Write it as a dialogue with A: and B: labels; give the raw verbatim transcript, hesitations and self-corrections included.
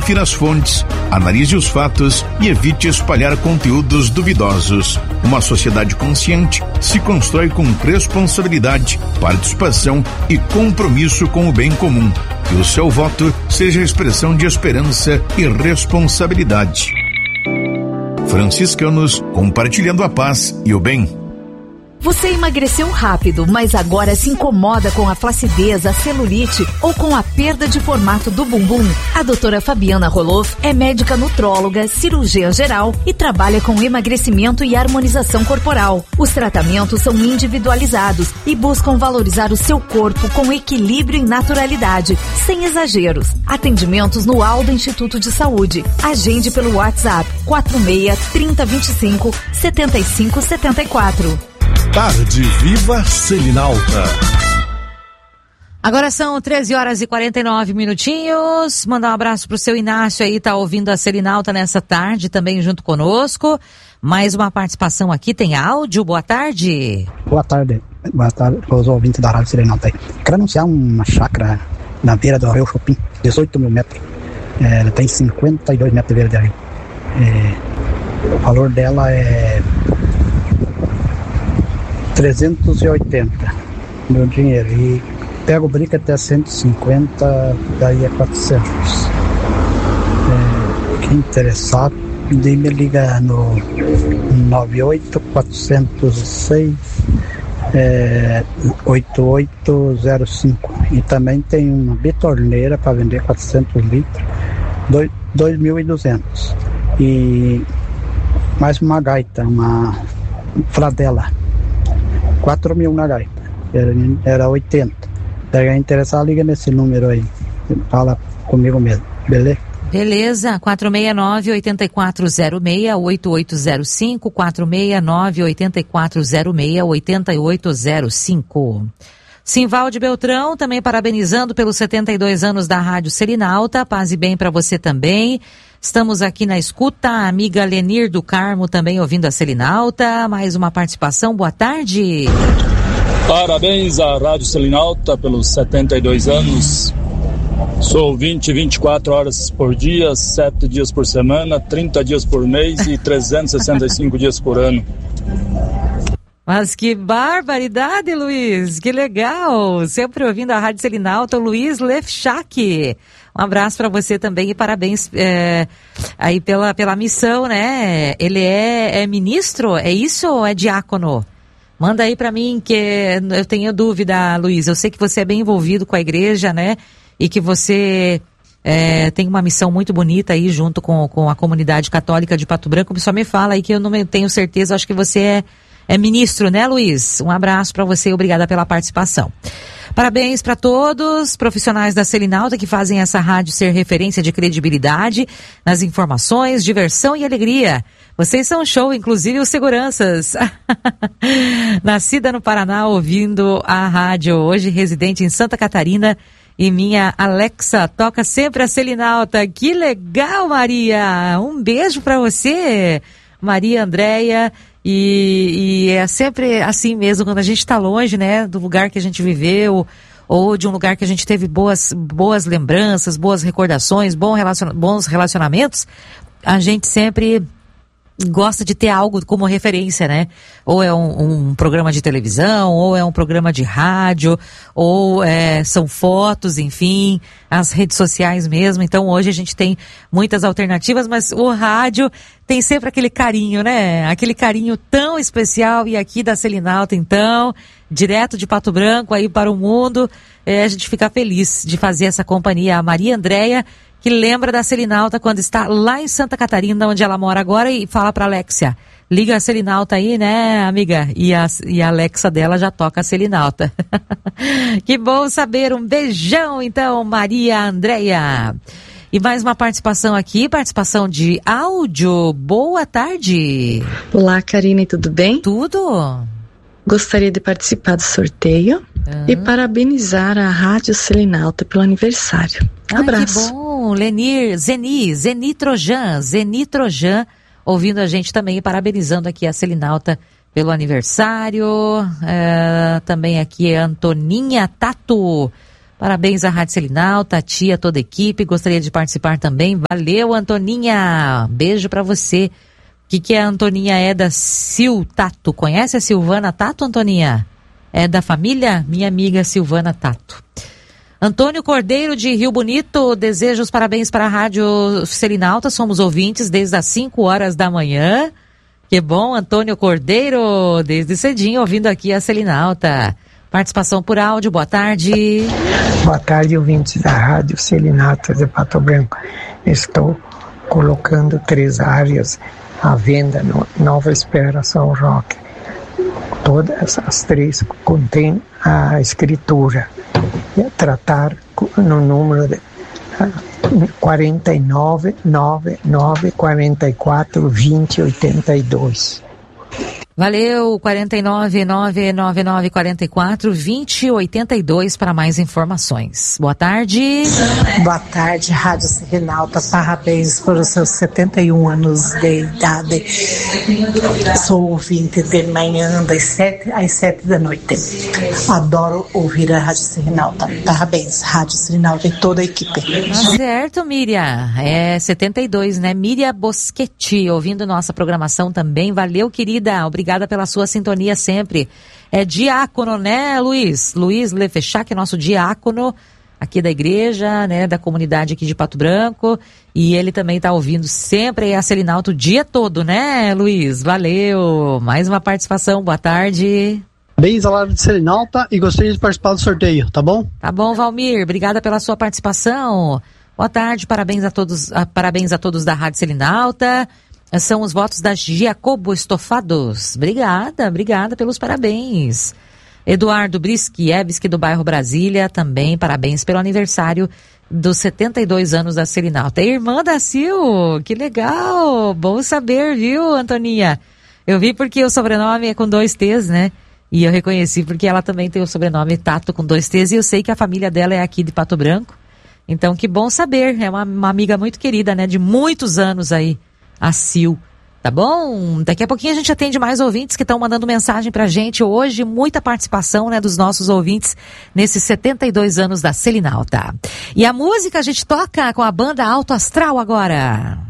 A: confira as fontes, analise os fatos e evite espalhar conteúdos duvidosos. Uma sociedade consciente se constrói com responsabilidade, participação e compromisso com o bem comum. Que o seu voto seja expressão de esperança e responsabilidade. Franciscanos, compartilhando a paz e o bem.
B: Você emagreceu rápido, mas agora se incomoda com a flacidez, a celulite ou com a perda de formato do bumbum? A doutora Fabiana Roloff é médica nutróloga, cirurgiã geral e trabalha com emagrecimento e harmonização corporal. Os tratamentos são individualizados e buscam valorizar o seu corpo com equilíbrio e naturalidade, sem exageros. Atendimentos no Aldo Instituto de Saúde. Agende pelo WhatsApp quatro seis, três zero dois cinco, sete cinco sete quatro.
C: Tarde Viva Selinalta.
D: Agora são treze horas e quarenta e nove minutinhos. Mandar um abraço pro seu Inácio aí, tá ouvindo a Selinalta nessa tarde também junto conosco. Mais uma participação aqui, tem áudio, boa tarde.
E: Boa tarde, boa tarde para os ouvintes da Rádio Selinalta aí. Quero anunciar uma chácara na beira do Rio Chupim, dezoito mil metros. É, ela tem cinquenta e dois metros de beira de rio. É, o valor dela é trezentos e oitenta no dinheiro, e pego o brick até cento e cinquenta, daí é quatrocentos. É, quem interessado, daí me liga no nove oito quatro zero seis é, oito oito zero cinco, e também tem uma bitorneira para vender quatrocentos litros, dois mil e duzentos, e mais uma gaita, uma fradela, quatro mil na gaita, era, era oitenta. Se alguém interessar, liga nesse número aí, fala comigo mesmo, beleza?
D: Beleza, quatro seis nove, oito quatro zero seis, oito oito zero cinco, quatro seis nove, oito quatro zero seis, oito oito zero cinco. Simvalde Beltrão, também parabenizando pelos setenta e dois anos da Rádio Selinalta, paz e bem para você também. Estamos aqui na escuta, a amiga Lenir do Carmo também ouvindo a Selinalta, mais uma participação, boa tarde.
F: Parabéns à Rádio Selinalta pelos setenta e dois anos, sou ouvinte vinte e quatro horas por dia, sete dias por semana, trinta dias por mês e trezentos e sessenta e cinco dias por ano.
D: Mas que barbaridade, Luiz, que legal, sempre ouvindo a Rádio Selinalta, o Luiz Lefchak. Um abraço para você também e parabéns é, aí pela, pela missão, né? Ele é, é ministro, é isso ou é diácono? Manda aí para mim, que eu tenho dúvida, Luiz. Eu sei que você é bem envolvido com a igreja, né? E que você é, tem uma missão muito bonita aí junto com, com a comunidade católica de Pato Branco. Só me fala aí que eu não tenho certeza, acho que você é, é ministro, né, Luiz? Um abraço para você e obrigada pela participação. Parabéns para todos, profissionais da Selinalta que fazem essa rádio ser referência de credibilidade nas informações, diversão e alegria. Vocês são show, inclusive os seguranças. Nascida no Paraná, ouvindo a rádio, hoje residente em Santa Catarina, e minha Alexa toca sempre a Selinalta. Que legal, Maria! Um beijo para você, Maria Andréia. E, e é sempre assim mesmo, quando a gente está longe, né, do lugar que a gente viveu, ou de um lugar que a gente teve boas, boas lembranças, boas recordações, bom relaciona- bons relacionamentos, a gente sempre gosta de ter algo como referência, né? Ou é um, um programa de televisão, ou é um programa de rádio, ou é, são fotos, enfim, as redes sociais mesmo. Então hoje a gente tem muitas alternativas, mas o rádio tem sempre aquele carinho, né? Aquele carinho tão especial, e aqui da Selinalta, então, direto de Pato Branco aí para o mundo, é, a gente fica feliz de fazer essa companhia. A Maria Andréia, que lembra da Selinalta quando está lá em Santa Catarina, onde ela mora agora, e fala para Alexia, liga a Selinalta aí, né, amiga? E a, e a Alexa dela já toca a Selinalta. Que bom saber, um beijão então, Maria Andréia. E mais uma participação aqui, participação de áudio. Boa tarde.
G: Olá, Karine, tudo bem?
D: Tudo.
G: Gostaria de participar do sorteio ah. e parabenizar a Rádio Selinalta pelo aniversário.
D: Ai,
G: abraço.
D: Que bom, Lenir, Zeni, Zeni Trojan, Zeni Trojan, ouvindo a gente também, parabenizando aqui a Selinalta pelo aniversário. É, também aqui é Antoninha Tato, Parabéns à Rádio Selinalta, a tia, toda a equipe. Gostaria de participar também. Valeu, Antoninha. Beijo pra você. O que, que a Antoninha é da Sil Tato? Conhece a Silvana Tato, Antoninha? É da família? Minha amiga Silvana Tato. Antônio Cordeiro de Rio Bonito, desejo os parabéns para a Rádio Selinalta. Somos ouvintes desde as cinco horas da manhã. Que bom, Antônio Cordeiro, desde cedinho ouvindo aqui a Selinalta. Participação por áudio, boa tarde.
H: Boa tarde, ouvintes da Rádio Selinalta de Pato Branco. Estou colocando três áreas à venda no Nova Espera São Roque. Todas as três contêm a escritura. Tratar no número de quarenta e nove, noventa e nove, quarenta e quatro, vinte, oitenta e dois.
D: Valeu, quarenta e nove, nove nove nove, quarenta e quatro, vinte, oitenta e dois para mais informações. Boa tarde.
I: Boa tarde, Rádio Selinalta. Parabéns pelos seus setenta e um anos de idade. Sou ouvinte de manhã das sete às sete da noite. Adoro ouvir a Rádio Selinalta. Parabéns, Rádio Selinalta e toda a equipe.
D: Tá certo, Miriam. É setenta e dois, né? Miriam Boschetti, ouvindo nossa programação também. Valeu, querida. Obrigada. Obrigada pela sua sintonia sempre. É diácono, né, Luiz? Luiz Lefechak, nosso diácono aqui da igreja, né, da comunidade aqui de Pato Branco. E ele também está ouvindo sempre a Selinalta o dia todo, né, Luiz? Valeu. Mais uma participação. Boa tarde.
J: Bem, salário de Selinalta e gostaria de participar do sorteio, tá bom?
D: Tá bom, Valmir. Obrigada pela sua participação. Boa tarde. Parabéns a todos, a, parabéns a todos da Rádio Selinalta. São os votos da Giacobo Estofados. Obrigada, obrigada pelos parabéns. Eduardo Briskiewski, do bairro Brasília, também parabéns pelo aniversário dos setenta e dois anos da Selinalta. Irmã da Sil, que legal, bom saber, viu, Antoninha? Eu vi porque o sobrenome é com dois T's, né? E eu reconheci porque ela também tem o sobrenome Tato com dois T's e eu sei que a família dela é aqui de Pato Branco. Então, que bom saber, é uma, uma amiga muito querida, né, de muitos anos aí. A Sil, tá bom? Daqui a pouquinho a gente atende mais ouvintes que estão mandando mensagem pra gente hoje, muita participação, né, dos nossos ouvintes nesses setenta e dois anos da Selinalta. E a música a gente toca com a banda Alto Astral agora.